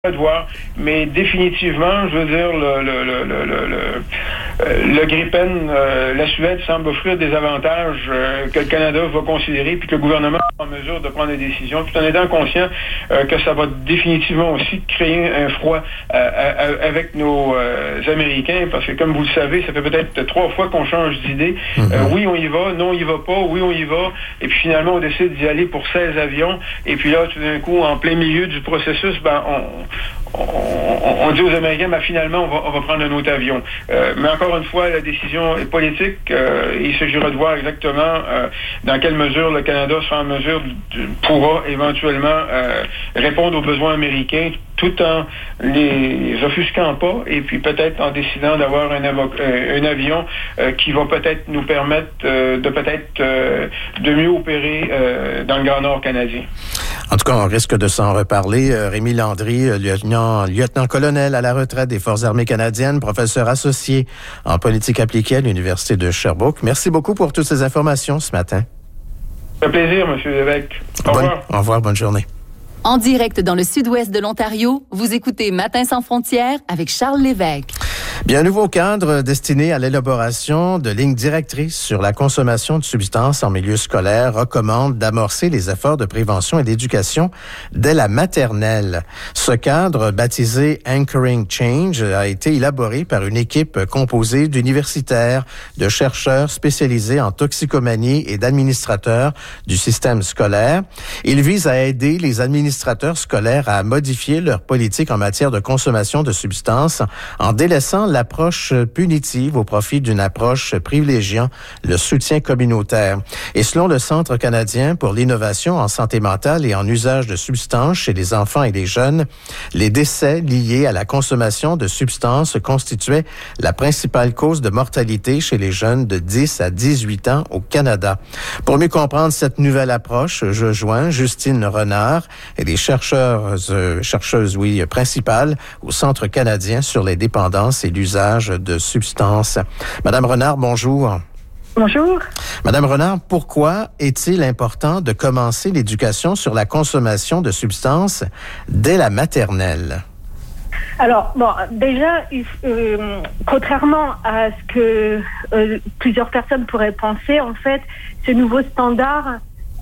de voir, mais définitivement, je veux dire, le Gripen, la Suède semble offrir des avantages que le Canada va considérer, puis que le gouvernement est en mesure de prendre des décisions, tout en étant conscient que ça va définitivement aussi créer un froid avec nos Américains, parce que comme vous le savez, ça fait peut-être 3 fois qu'on change d'idée. Oui, on y va, non, on y va pas, oui, on y va, et puis finalement, on décide d'y aller pour 16 avions, et puis là, tout d'un coup, en plein milieu du processus, on dit aux Américains, finalement, on va prendre un autre avion. Mais encore une fois, la décision est politique. Il s'agira de voir exactement dans quelle mesure le Canada sera en mesure pourra éventuellement répondre aux besoins américains tout en les offusquant pas, et puis peut-être en décidant d'avoir un avion qui va peut-être nous permettre de mieux opérer dans le Grand Nord canadien. En tout cas, on risque de s'en reparler. Rémi Landry, lieutenant-colonel à la retraite des Forces armées canadiennes, professeur associé en politique appliquée à l'Université de Sherbrooke. Merci beaucoup pour toutes ces informations ce matin. Ça fait plaisir, M. Lévesque. Au revoir. Au revoir, bonne journée. En direct dans le sud-ouest de l'Ontario, vous écoutez Matin sans frontières avec Charles Lévesque. Bien, un nouveau cadre destiné à l'élaboration de lignes directrices sur la consommation de substances en milieu scolaire recommande d'amorcer les efforts de prévention et d'éducation dès la maternelle. Ce cadre, baptisé Anchoring Change, a été élaboré par une équipe composée d'universitaires, de chercheurs spécialisés en toxicomanie et d'administrateurs du système scolaire. Il vise à aider les administrateurs scolaires à modifier leur politique en matière de consommation de substances en délaissant l'approche punitive au profit d'une approche privilégiant le soutien communautaire. Et selon le Centre canadien pour l'innovation en santé mentale et en usage de substances chez les enfants et les jeunes, les décès liés à la consommation de substances constituaient la principale cause de mortalité chez les jeunes de 10 à 18 ans au Canada. Pour mieux comprendre cette nouvelle approche, je joins Justine Renard, elle est chercheuse principale au Centre canadien sur les dépendances et l'usage de substances. Madame Renard, bonjour. Bonjour. Madame Renard, pourquoi est-il important de commencer l'éducation sur la consommation de substances dès la maternelle? Alors, déjà, contrairement à ce que plusieurs personnes pourraient penser, en fait, ce nouveau standard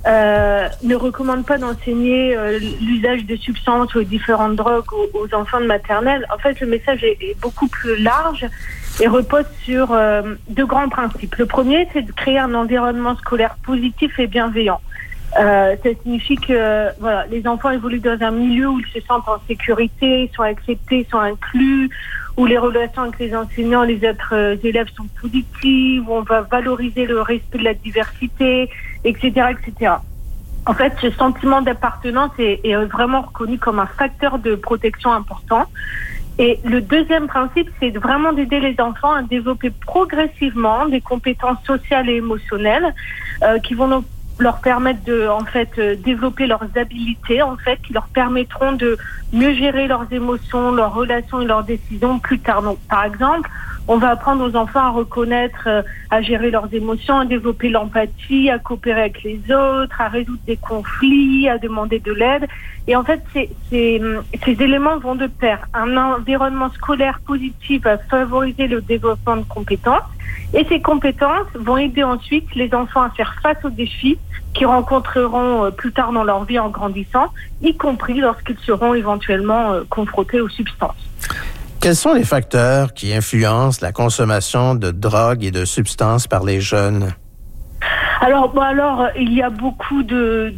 ne recommande pas d'enseigner l'usage de substances ou différentes drogues aux enfants de maternelle. En fait, le message est beaucoup plus large et repose sur 2 grands principes. Le premier, c'est de créer un environnement scolaire positif et bienveillant. Ça signifie que les enfants évoluent dans un milieu où ils se sentent en sécurité, sont acceptés, sont inclus, où les relations avec les enseignants, les autres élèves sont positives, où on va valoriser le respect de la diversité, etc., etc. En fait, ce sentiment d'appartenance est vraiment reconnu comme un facteur de protection important. Et le deuxième principe, c'est vraiment d'aider les enfants à développer progressivement des compétences sociales et émotionnelles qui vont leur permettre de développer leurs habilités qui leur permettront de mieux gérer leurs émotions, leurs relations et leurs décisions plus tard. Donc, par exemple, on va apprendre aux enfants à reconnaître, à gérer leurs émotions, à développer l'empathie, à coopérer avec les autres, à résoudre des conflits, à demander de l'aide. Et en fait, ces éléments vont de pair. Un environnement scolaire positif va favoriser le développement de compétences. Et ces compétences vont aider ensuite les enfants à faire face aux défis qu'ils rencontreront plus tard dans leur vie en grandissant, y compris lorsqu'ils seront éventuellement confrontés aux substances. Quels sont les facteurs qui influencent la consommation de drogues et de substances par les jeunes? Alors, il y a beaucoup de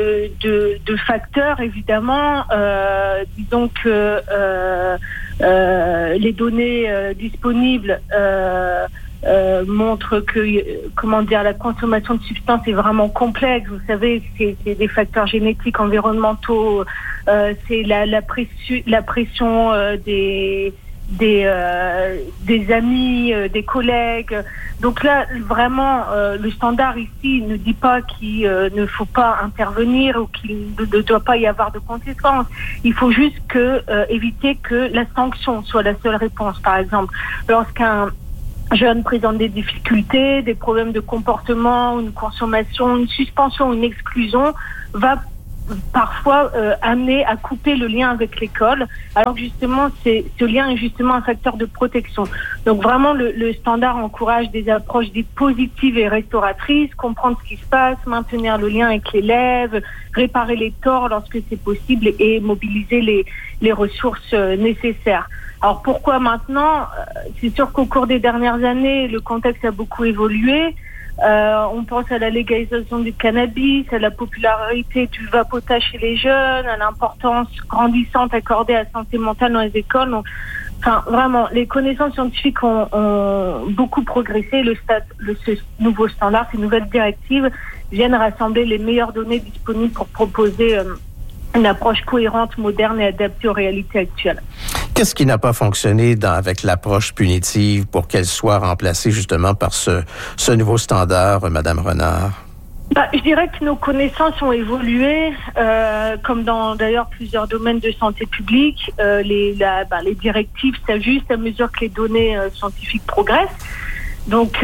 facteurs, évidemment. Disons que les données disponibles montrent que, la consommation de substances est vraiment complexe. Vous savez, c'est des facteurs génétiques, environnementaux, c'est la pression des amis, des collègues. Donc là, vraiment, le standard ici ne dit pas qu'il ne faut pas intervenir ou qu'il ne doit pas y avoir de conséquences. Il faut juste éviter que la sanction soit la seule réponse. Par exemple, lorsqu'un jeune présente des difficultés, des problèmes de comportement, une consommation, une suspension, une exclusion, va parfois amenés à couper le lien avec l'école, alors que justement, ce lien est justement un facteur de protection. Donc vraiment, le standard encourage des approches dites positives et restauratrices, comprendre ce qui se passe, maintenir le lien avec l'élève, réparer les torts lorsque c'est possible et mobiliser les ressources nécessaires. Alors pourquoi maintenant ? C'est sûr qu'au cours des dernières années, le contexte a beaucoup évolué. On pense à la légalisation du cannabis, à la popularité du vapotage chez les jeunes, à l'importance grandissante accordée à la santé mentale dans les écoles. Donc, vraiment, les connaissances scientifiques ont beaucoup progressé. Ce nouveau standard, ces nouvelles directives viennent rassembler les meilleures données disponibles pour proposer une approche cohérente, moderne et adaptée aux réalités actuelles. Qu'est-ce qui n'a pas fonctionné avec l'approche punitive pour qu'elle soit remplacée justement par ce nouveau standard, Madame Renard? Je dirais que nos connaissances ont évolué, comme dans d'ailleurs plusieurs domaines de santé publique. Les directives s'ajustent à mesure que les données scientifiques progressent. Donc,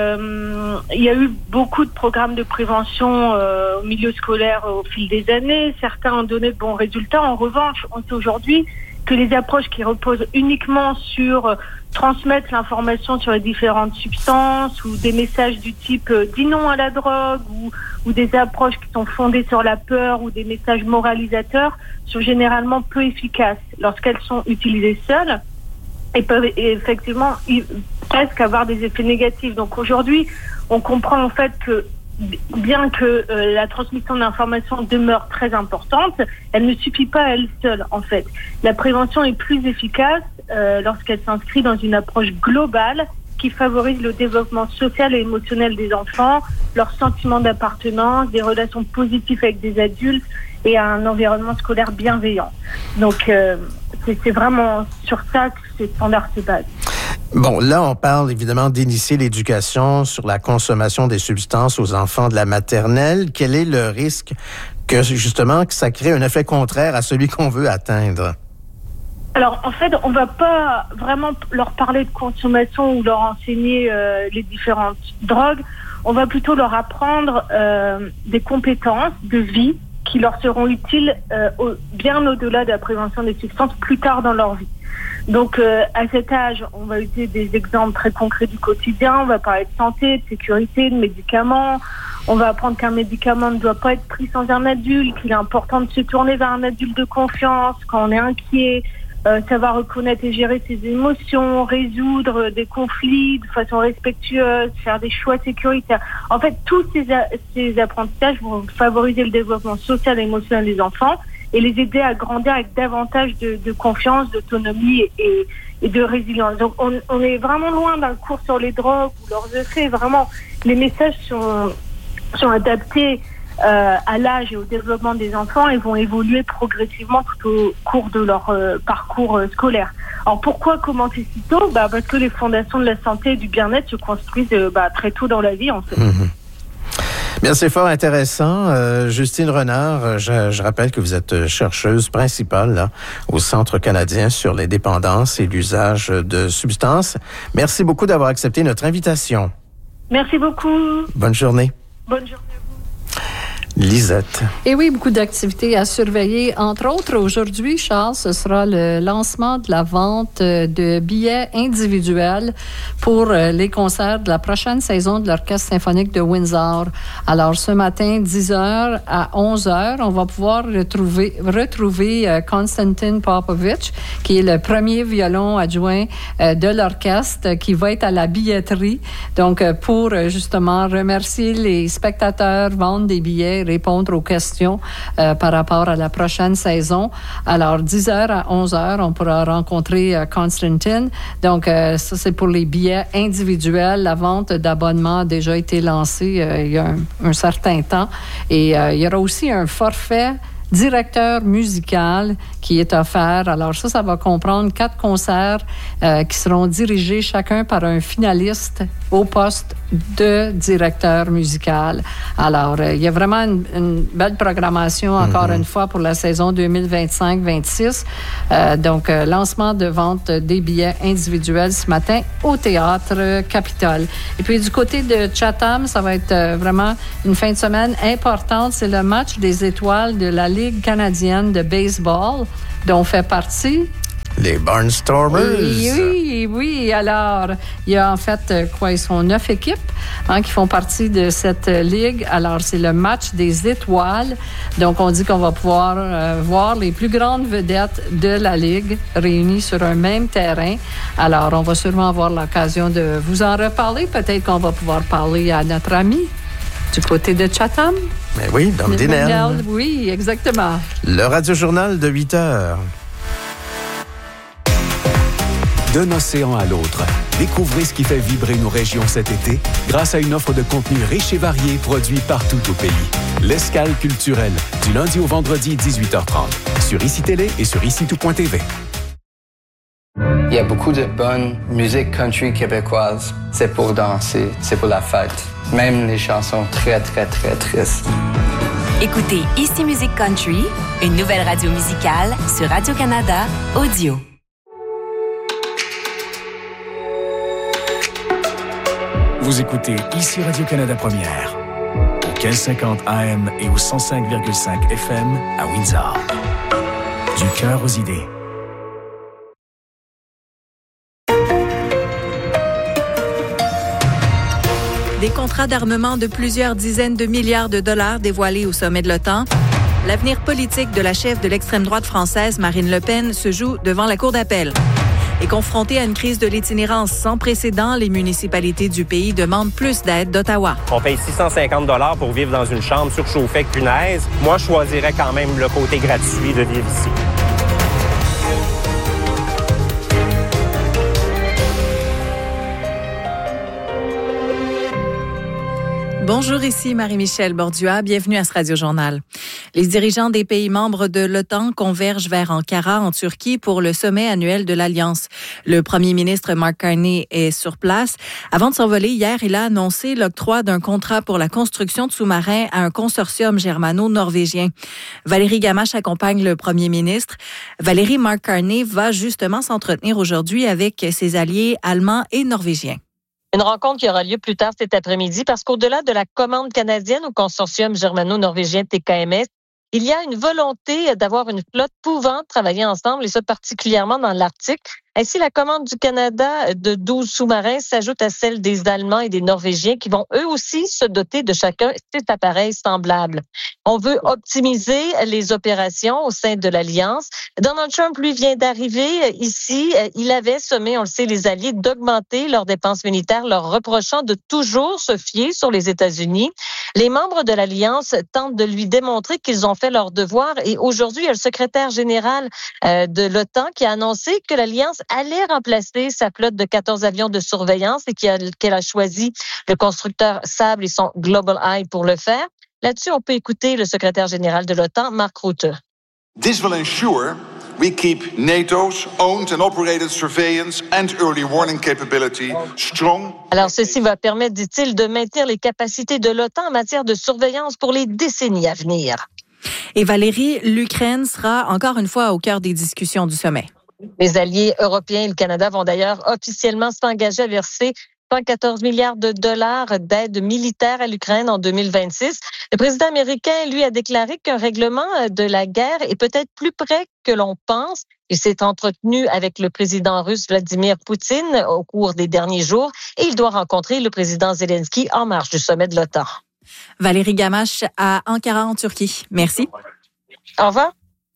il y a eu beaucoup de programmes de prévention au milieu scolaire au fil des années. Certains ont donné de bons résultats. En revanche, on sait aujourd'hui que les approches qui reposent uniquement sur transmettre l'information sur les différentes substances ou des messages du type « dis non à la drogue » ou des approches qui sont fondées sur la peur ou des messages moralisateurs sont généralement peu efficaces lorsqu'elles sont utilisées seules et peuvent effectivement presque avoir des effets négatifs. Donc aujourd'hui, on comprend en fait que bien que la transmission d'informations demeure très importante, elle ne suffit pas à elle seule, en fait. La prévention est plus efficace lorsqu'elle s'inscrit dans une approche globale qui favorise le développement social et émotionnel des enfants, leur sentiment d'appartenance, des relations positives avec des adultes et un environnement scolaire bienveillant. Donc, c'est vraiment sur ça que ces standards se basent. Bon, là, on parle évidemment d'initier l'éducation sur la consommation des substances aux enfants de la maternelle. Quel est le risque que, justement, que ça crée un effet contraire à celui qu'on veut atteindre? Alors, en fait, on va pas vraiment leur parler de consommation ou leur enseigner les différentes drogues. On va plutôt leur apprendre des compétences de vie qui leur seront utiles bien au-delà de la prévention des substances plus tard dans leur vie. Donc, à cet âge, on va utiliser des exemples très concrets du quotidien. On va parler de santé, de sécurité, de médicaments. On va apprendre qu'un médicament ne doit pas être pris sans un adulte, qu'il est important de se tourner vers un adulte de confiance quand on est inquiet, savoir reconnaître et gérer ses émotions, résoudre des conflits de façon respectueuse, faire des choix sécuritaires. En fait, tous ces apprentissages vont favoriser le développement social et émotionnel des enfants et les aider à grandir avec davantage de confiance, d'autonomie et de résilience. Donc, on est vraiment loin d'un cours sur les drogues ou leurs effets. Vraiment, les messages sont adaptés à l'âge et au développement des enfants et vont évoluer progressivement tout au cours de leur parcours scolaire. Alors, pourquoi commencer si tôt ? Parce que les fondations de la santé et du bien-être se construisent très tôt dans la vie, en fait. Mmh. Bien, c'est fort intéressant. Justine Renard, je rappelle que vous êtes chercheuse principale là, au Centre canadien sur les dépendances et l'usage de substances. Merci beaucoup d'avoir accepté notre invitation. Merci beaucoup. Bonne journée. Bonne journée. Lisette. Et oui, beaucoup d'activités à surveiller. Entre autres, aujourd'hui, Charles, ce sera le lancement de la vente de billets individuels pour les concerts de la prochaine saison de l'Orchestre symphonique de Windsor. Alors, ce matin, 10h à 11h, on va pouvoir retrouver Konstantin Popovich, qui est le premier violon adjoint de l'orchestre, qui va être à la billetterie. Donc, pour justement remercier les spectateurs, vendre des billets, répondre aux questions par rapport à la prochaine saison. Alors, 10h à 11h, on pourra rencontrer Konstantin. Donc, ça, c'est pour les billets individuels. La vente d'abonnements a déjà été lancée il y a un certain temps. Et il y aura aussi un forfait directeur musical qui est offert. Alors ça va comprendre 4 concerts qui seront dirigés chacun par un finaliste au poste de directeur musical. Alors, il y a vraiment une belle programmation, encore une fois, pour la saison 2025-26. Donc, lancement de vente des billets individuels ce matin au Théâtre Capitole. Et puis, du côté de Chatham, ça va être vraiment une fin de semaine importante. C'est le match des étoiles de la Ligue canadienne de baseball, dont fait partie... Les Barnstormers. Oui. Alors, il y a en fait, ils sont 9 équipes qui font partie de cette ligue. Alors, c'est le match des étoiles. Donc, on dit qu'on va pouvoir voir les plus grandes vedettes de la ligue réunies sur un même terrain. Alors, on va sûrement avoir l'occasion de vous en reparler. Peut-être qu'on va pouvoir parler à notre ami du côté de Chatham. Mais oui, Dom Dinel. Oui, exactement. Le Radio-Journal de 8 heures. D'un océan à l'autre, découvrez ce qui fait vibrer nos régions cet été grâce à une offre de contenu riche et varié produit partout au pays. L'Escale culturelle, du lundi au vendredi 18h30, sur ICI Télé et sur ICI2.tv. Il y a beaucoup de bonne musique country québécoise. C'est pour danser, c'est pour la fête. Même les chansons très, très, très tristes. Écoutez ICI Musique Country, une nouvelle radio musicale sur Radio-Canada Audio. Vous écoutez ici Radio-Canada Première, au 1550 AM et au 105,5 FM à Windsor. Du cœur aux idées. Des contrats d'armement de plusieurs dizaines de milliards de dollars dévoilés au sommet de l'OTAN. L'avenir politique de la chef de l'extrême droite française, Marine Le Pen, se joue devant la Cour d'appel. Et confrontée à une crise de l'itinérance sans précédent, les municipalités du pays demandent plus d'aide d'Ottawa. On paye 650 $ pour vivre dans une chambre surchauffée avec punaise. Moi, je choisirais quand même le côté gratuit de vivre ici. Bonjour, ici Marie-Michel Bordua. Bienvenue à ce Radio-Journal. Les dirigeants des pays membres de l'OTAN convergent vers Ankara, en Turquie, pour le sommet annuel de l'Alliance. Le premier ministre Mark Carney est sur place. Avant de s'envoler hier, il a annoncé l'octroi d'un contrat pour la construction de sous-marins à un consortium germano-norvégien. Valérie Gamache accompagne le premier ministre. Valérie, Mark Carney va justement s'entretenir aujourd'hui avec ses alliés allemands et norvégiens. Une rencontre qui aura lieu plus tard cet après-midi parce qu'au-delà de la commande canadienne au consortium germano-norvégien TKMS, il y a une volonté d'avoir une flotte pouvant travailler ensemble, et ça particulièrement dans l'Arctique. Ainsi, la commande du Canada de 12 sous-marins s'ajoute à celle des Allemands et des Norvégiens qui vont eux aussi se doter de chacun 6 appareils semblables. On veut optimiser les opérations au sein de l'Alliance. Donald Trump, lui, vient d'arriver ici. Il avait sommé, on le sait, les alliés d'augmenter leurs dépenses militaires, leur reprochant de toujours se fier sur les États-Unis. Les membres de l'Alliance tentent de lui démontrer qu'ils ont fait leur devoir, et aujourd'hui, il y a le secrétaire général de l'OTAN qui a annoncé que l'Alliance allait remplacer sa flotte de 14 avions de surveillance et qu'elle a choisi le constructeur Saab et son Global Eye pour le faire. Là-dessus, on peut écouter le secrétaire général de l'OTAN, Mark Rutte. This will ensure we keep NATO's owned and operated surveillance and early warning capability strong. Alors, ceci va permettre, dit-il, de maintenir les capacités de l'OTAN en matière de surveillance pour les décennies à venir. Et Valérie, l'Ukraine sera encore une fois au cœur des discussions du sommet. Les alliés européens et le Canada vont d'ailleurs officiellement s'engager à verser 114 milliards de dollars d'aide militaire à l'Ukraine en 2026. Le président américain, lui, a déclaré qu'un règlement de la guerre est peut-être plus près que l'on pense. Il s'est entretenu avec le président russe Vladimir Poutine au cours des derniers jours et il doit rencontrer le président Zelensky en marge du sommet de l'OTAN. Valérie Gamache à Ankara, en Turquie. Merci. Au revoir.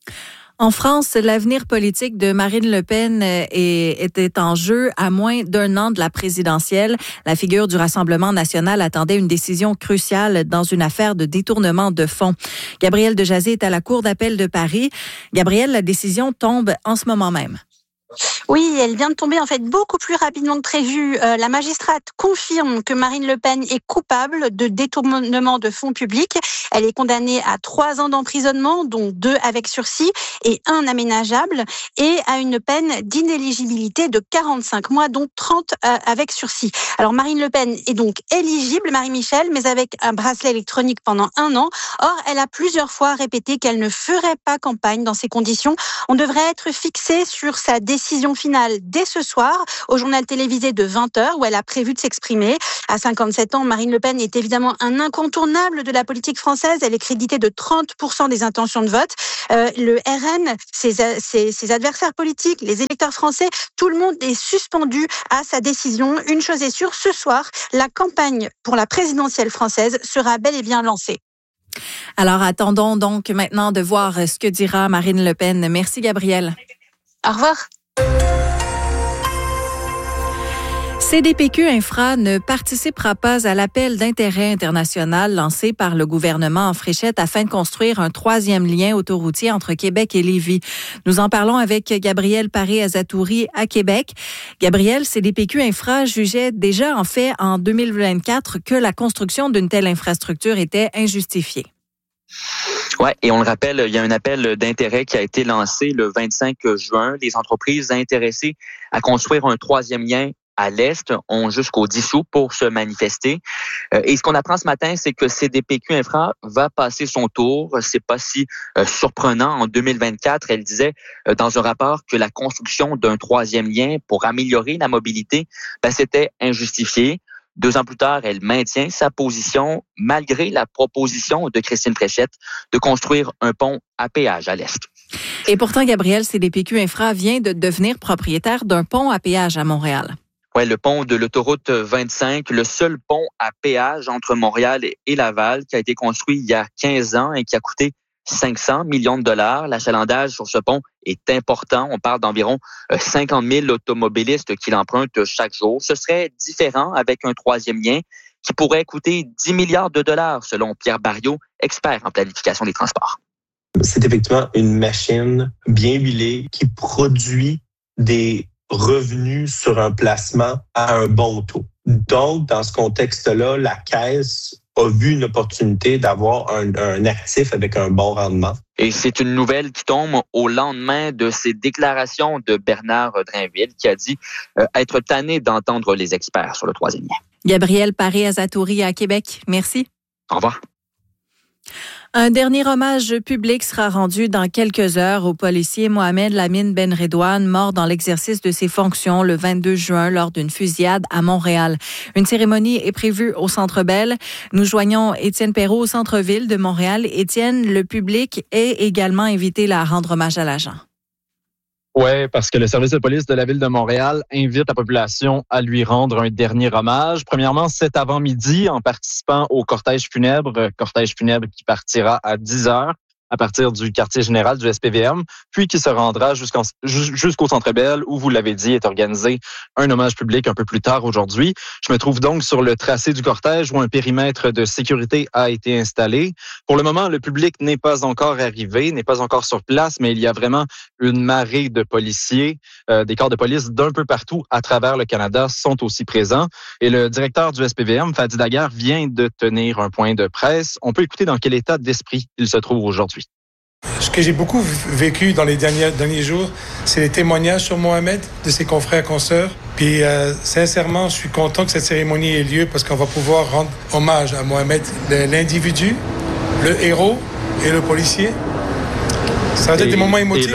En France, l'avenir politique de Marine Le Pen était en jeu à moins d'un an de la présidentielle. La figure du Rassemblement national attendait une décision cruciale dans une affaire de détournement de fonds. Gabriel Dejazet est à la Cour d'appel de Paris. Gabriel, la décision tombe en ce moment même. Oui, elle vient de tomber en fait beaucoup plus rapidement que prévu. La magistrate confirme que Marine Le Pen est coupable de détournement de fonds publics. Elle est condamnée à 3 ans d'emprisonnement, dont 2 avec sursis et 1 aménageable, et à une peine d'inéligibilité de 45 mois, dont 30 avec sursis. Alors Marine Le Pen est donc éligible, Marie-Michel, mais avec un bracelet électronique pendant 1 an. Or, elle a plusieurs fois répété qu'elle ne ferait pas campagne dans ces conditions. On devrait être fixé sur sa décision finale dès ce soir au journal télévisé de 20h où elle a prévu de s'exprimer. À 57 ans, Marine Le Pen est évidemment un incontournable de la politique française. Elle est créditée de 30% des intentions de vote. Le RN, ses adversaires politiques, les électeurs français, tout le monde est suspendu à sa décision. Une chose est sûre, ce soir, la campagne pour la présidentielle française sera bel et bien lancée. Alors, attendons donc maintenant de voir ce que dira Marine Le Pen. Merci, Gabrielle. Au revoir. CDPQ Infra ne participera pas à l'appel d'intérêt international lancé par le gouvernement en Fréchette afin de construire un 3e lien autoroutier entre Québec et Lévis. Nous en parlons avec Gabrielle Paré-Azatouri à Québec. Gabrielle, CDPQ Infra jugeait déjà en fait en 2024 que la construction d'une telle infrastructure était injustifiée. Ouais, et on le rappelle, il y a un appel d'intérêt qui a été lancé le 25 juin. Les entreprises intéressées à construire un 3e lien à l'Est ont jusqu'au 10 août pour se manifester. Et ce qu'on apprend ce matin, c'est que CDPQ Infra va passer son tour. C'est pas si surprenant. En 2024, elle disait dans un rapport que la construction d'un 3e lien pour améliorer la mobilité, c'était injustifié. 2 ans plus tard, elle maintient sa position malgré la proposition de Christine Fréchette de construire un pont à péage à l'Est. Et pourtant, Gabrielle, CDPQ Infra vient de devenir propriétaire d'un pont à péage à Montréal. Oui, le pont de l'autoroute 25, le seul pont à péage entre Montréal et Laval qui a été construit il y a 15 ans et qui a coûté 500 millions de dollars. L'achalandage sur ce pont est important. On parle d'environ 50 000 automobilistes qui l'empruntent chaque jour. Ce serait différent avec un 3e lien qui pourrait coûter 10 milliards de dollars selon Pierre Barriot, expert en planification des transports. C'est effectivement une machine bien huilée qui produit des revenus sur un placement à un bon taux. Donc, dans ce contexte-là, la Caisse a vu une opportunité d'avoir un actif avec un bon rendement. Et c'est une nouvelle qui tombe au lendemain de ces déclarations de Bernard Drainville qui a dit être tanné d'entendre les experts sur le 3e lien. Gabrielle Paré-Azatouri à Québec. Merci. Au revoir. Un dernier hommage public sera rendu dans quelques heures au policier Mohamed Lamine Ben Redouane, mort dans l'exercice de ses fonctions le 22 juin lors d'une fusillade à Montréal. Une cérémonie est prévue au Centre Bell. Nous joignons Étienne Perrault au centre-ville de Montréal. Étienne, le public est également invité à rendre hommage à l'agent. Oui, parce que le service de police de la Ville de Montréal invite la population à lui rendre un dernier hommage. Premièrement, cet avant-midi, en participant au cortège funèbre qui partira à 10h à partir du quartier général du SPVM, puis qui se rendra jusqu'au Centre Bell, où, vous l'avez dit, est organisé un hommage public un peu plus tard aujourd'hui. Je me trouve donc sur le tracé du cortège où un périmètre de sécurité a été installé. Pour le moment, le public n'est pas encore arrivé, n'est pas encore sur place, mais il y a vraiment une marée de policiers, des corps de police d'un peu partout à travers le Canada sont aussi présents. Et le directeur du SPVM, Fadi Daguerre, vient de tenir un point de presse. On peut écouter dans quel état d'esprit il se trouve aujourd'hui. Ce que j'ai beaucoup vécu dans les derniers jours, c'est les témoignages sur Mohamed, de ses confrères, consoeurs. Puis sincèrement, je suis content que cette cérémonie ait lieu parce qu'on va pouvoir rendre hommage à Mohamed, l'individu, le héros et le policier. Ça va être des moments émotifs.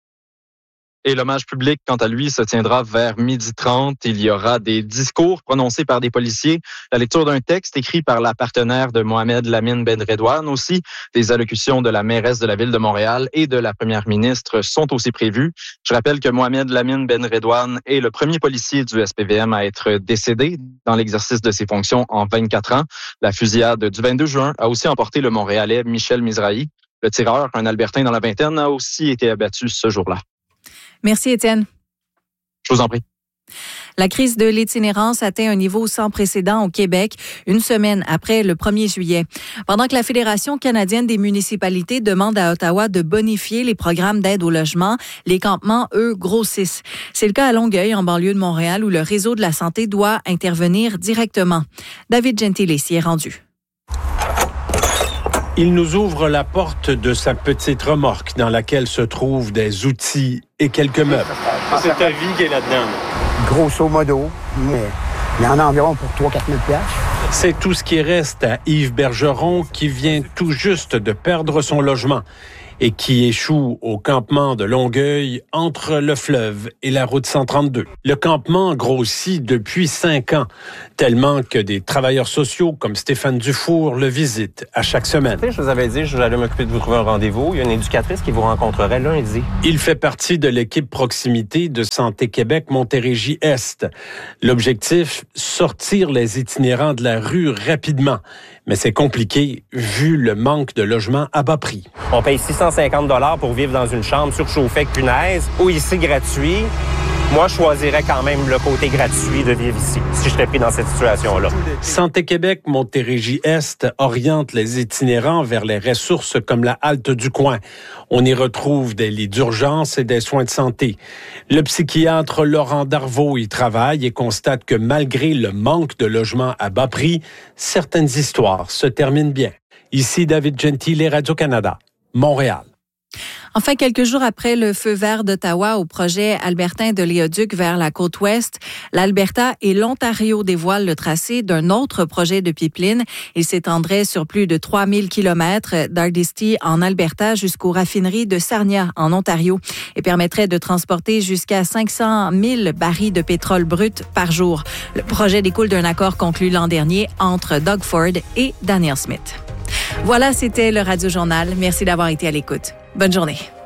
Et l'hommage public, quant à lui, se tiendra vers 12h30. Il y aura des discours prononcés par des policiers, la lecture d'un texte écrit par la partenaire de Mohamed Lamine Ben Redouane aussi. Des allocutions de la mairesse de la Ville de Montréal et de la première ministre sont aussi prévues. Je rappelle que Mohamed Lamine Ben Redouane est le premier policier du SPVM à être décédé dans l'exercice de ses fonctions en 24 ans. La fusillade du 22 juin a aussi emporté le Montréalais Michel Mizrahi. Le tireur, un Albertain dans la vingtaine, a aussi été abattu ce jour-là. Merci, Étienne. Je vous en prie. La crise de l'itinérance atteint un niveau sans précédent au Québec, une semaine après le 1er juillet. Pendant que la Fédération canadienne des municipalités demande à Ottawa de bonifier les programmes d'aide au logement, les campements, eux, grossissent. C'est le cas à Longueuil, en banlieue de Montréal, où le réseau de la santé doit intervenir directement. David Gentile s'y est rendu. Il nous ouvre la porte de sa petite remorque dans laquelle se trouvent des outils et quelques meubles. C'est ta vie qui est là-dedans. Grosso modo, mais il y en a environ pour 3-4 000 $. C'est tout ce qui reste à Yves Bergeron qui vient tout juste de perdre son logement et qui échoue au campement de Longueuil entre le fleuve et la route 132. Le campement grossit depuis 5 ans, tellement que des travailleurs sociaux comme Stéphane Dufour le visitent à chaque semaine. Je vous avais dit, j'allais m'occuper de vous trouver un rendez-vous. Il y a une éducatrice qui vous rencontrerait lundi. Il fait partie de l'équipe proximité de Santé Québec Montérégie-Est. L'objectif, sortir les itinérants de la rue rapidement. Mais c'est compliqué vu le manque de logements à bas prix. On paye 650 $ pour vivre dans une chambre surchauffée avec punaise ou ici gratuit. Moi, je choisirais quand même le côté gratuit de vivre ici, si j'étais pris dans cette situation-là. Santé Québec Montérégie-Est oriente les itinérants vers les ressources comme la halte du coin. On y retrouve des lits d'urgence et des soins de santé. Le psychiatre Laurent Darvaux y travaille et constate que malgré le manque de logements à bas prix, certaines histoires se terminent bien. Ici David Gentile, Radio-Canada, Montréal. Enfin, quelques jours après le feu vert d'Ottawa au projet albertain de Léoduc vers la côte ouest, l'Alberta et l'Ontario dévoilent le tracé d'un autre projet de pipeline. Il s'étendrait sur plus de 3000 kilomètres d'Hardisty en Alberta jusqu'aux raffineries de Sarnia en Ontario et permettrait de transporter jusqu'à 500 000 barils de pétrole brut par jour. Le projet découle d'un accord conclu l'an dernier entre Doug Ford et Daniel Smith. Voilà, c'était le Radio Journal. Merci d'avoir été à l'écoute. Bonne journée.